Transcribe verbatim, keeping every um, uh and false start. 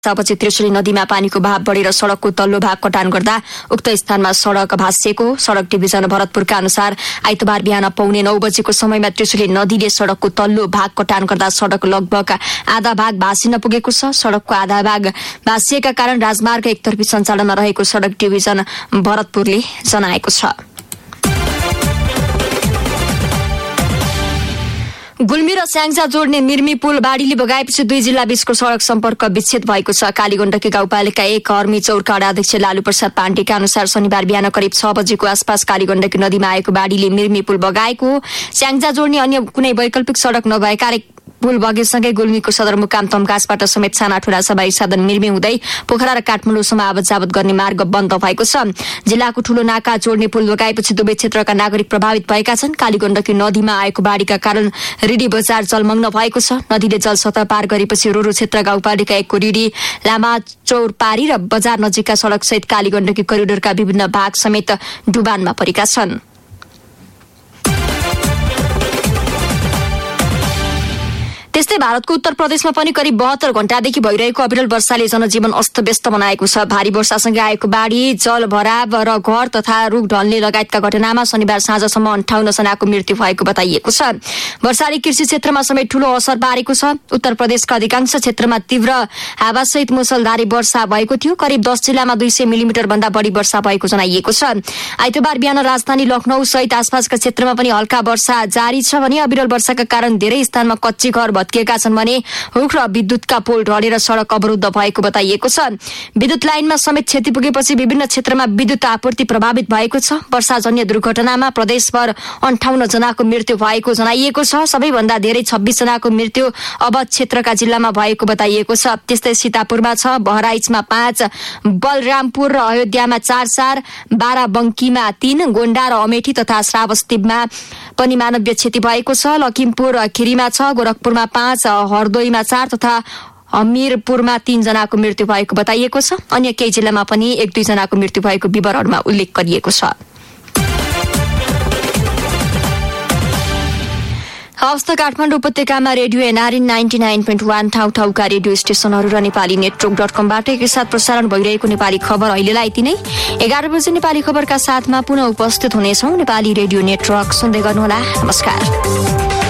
पछि त्रिशुली नदीमा पानीको बहाव बढेर सड़कको तल्लो भाग कटान गर्दा उक्त स्थानमा सड़क भासिएको। सड़क डिभिजन भरतपुरका अनुसार आइतबार बिहान पौने नौ बजेको समयमा त्रिशुली नदीले सड़कको तल्लो भाग कटान गर्दा सड़क लगभग आधा भाग भासिन पुगेको छ। सड़कको आधा भाग भासिएका कारण राजमार्ग एकतर्फी सञ्चालनमा रहेको सड़क डिभिजन भरतपुरले जनाएको छ। गुल्मी र स्याङ्जा जोड्ने मिर्मी पुल बाढीले बगाएपछि दुई जिल्ला बीचको सड़क सम्पर्क विच्छेद भएको छ। कालीगण्डकी गाउँपालिका एक हर्मी चौरका अध्यक्ष लालु प्रसाद पाण्डेका अनुसार शनिबार बिहान करिब छ बजेको आसपास कालीगण्डकी नदीमा आएको बाढीले मिर्मी पुल बगाएको। स्याङ्जा जोड्ने अन्य कुनै वैकल्पिक सड़क नभएका पुल बगेसँगै गुल्मीको सदरमुकाम तम्कासबाट समेत साना ठूला सवारी साधन मिर्मी हुँदै पोखरा र काठमाडौँसम्म आवत जावत गर्ने मार्ग बन्द भएको छ। जिल्लाको ठूलो नाका जोड्ने पुल बगाएपछि दुवै क्षेत्रका नागरिक प्रभावित भएका छन्। कालीगण्डकी नदीमा आएको बाढीका कारण रिडी बजार जलमग्न भएको छ। नदीले जलसतह पार गरेपछि रोरू क्षेत्र गाउँपालिका एकको रिडी लामा चौरपारी र बजार नजिकका सड़क सहित कालीगण्डकी करिडोरका विभिन्न भाग समेत डुबानमा परेका छन्। त्यस्तै भारतको उत्तर प्रदेशमा पनि करिब बहत्तर घण्टादेखि भइरहेको अविरल वर्षाले जनजीवन अस्तव्यस्त बनाएको छ। भारी वर्षासँगै आएको बाढी, जल भराव र घर तथा रुख ढल्ने लगायतका घटनामा शनिबार साँझसम्म अन्ठाउन्न जनाको मृत्यु भएको बताइएको छ। वर्षाले कृषि क्षेत्रमा समेत ठूलो असर पारेको छ। उत्तर प्रदेशका अधिकांश क्षेत्रमा तीव्र हावासहित मुसलधारे वर्षा भएको थियो। करिब दस जिल्लामा दुई सय मिलिमिटर भन्दा बढ़ी वर्षा भएको जनाइएको छ। आइतबार बिहान राजधानी लखनऊ सहित आसपासका क्षेत्रमा पनि हल्का वर्षा जारी छ भने अविरल वर्षाका कारण धेरै स्थानमा कच्ची घर भत्किएका छन् भने रुख र विद्युतका पोल ढलेर सड़क अवरुद्ध भएको बताइएको छ। विद्युत लाइनमा समेत क्षति पुगेपछि विभिन्न क्षेत्रमा विद्युत आपूर्ति प्रभावित भएको छ। वर्षाजन्य दुर्घटनामा प्रदेशभर अन्ठाउन्न जनाको मृत्यु भएको जनाइएको छ। सबैभन्दा धेरै छब्बीस जनाको मृत्यु अवध क्षेत्रका जिल्लामा भएको बताइएको छ। त्यस्तै सीतापुरमा छ, बहराइचमा पाँच, बलरामपुर र अयोध्यामा चार चार, बाराबंकीमा तीन, गोण्डा र अमेठी तथा श्रावस्तीमा पनि मानवीय क्षति भएको छ। लखिमपुर खिरीमा छ, गोरखपुरमा पाँच, हरदोईमा चार तथा हमीरपुरमा तीन जनाको मृत्यु भएको बताइएको छ। अन्य केही जिल्लामा पनि एक दुई जनाको मृत्यु भएको विवरणमा उल्लेख गरिएको छ। हवस् त काठमाडौँ उपत्यकामा radio NRN ninety nine point one ठाउँ ठाउँका रेडियो स्टेशनहरू र नेपाली नेटवर्क डट कमबाट एकैसाथ प्रसारण भइरहेको नेपाली खबर अहिलेलाई यति नै। एघार बजे नेपाली खबरका साथमा पुनः उपस्थित हुनेछौँ। नेपाली रेडियो नेटवर्क सुन्दै गर्नुहोला। नमस्कार।